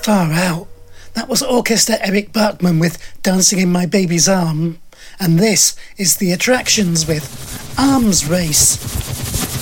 Far out. That was Orchestra Eric Bachman with Dancing in My Baby's Arm. And this is The Attractions with Arms Race.